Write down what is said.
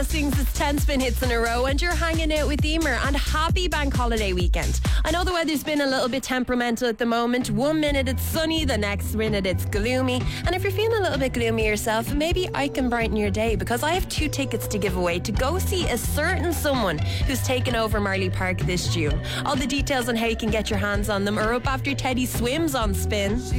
sings its 10 spin hits in a row, and you're hanging out with Emer. And happy bank holiday weekend. I know the weather's been a little bit temperamental at the moment. 1 minute it's sunny, the next minute it's gloomy. And if you're feeling a little bit gloomy yourself, maybe I can brighten your day, because I have 2 tickets to give away to go see a certain someone who's taken over Marley Park this June. All the details on how you can get your hands on them are up after Teddy Swims on Spin.